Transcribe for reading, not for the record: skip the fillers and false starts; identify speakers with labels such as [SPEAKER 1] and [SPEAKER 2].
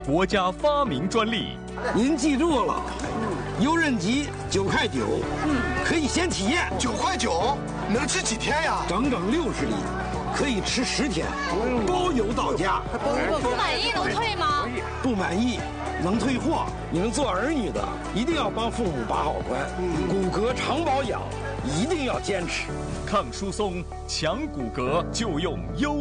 [SPEAKER 1] 国家发明专利。
[SPEAKER 2] 您记住了，油润吉9.9块，可以先体验。
[SPEAKER 3] 9.9块，能吃几天呀？
[SPEAKER 2] 整整60粒，可以吃10天，包邮到家。
[SPEAKER 4] 不满意能退吗？
[SPEAKER 2] 不满意能退货。你们做儿女的一定要帮父母把好关，骨骼常保养一定要坚持。
[SPEAKER 1] 抗疏松、强骨骼就用优。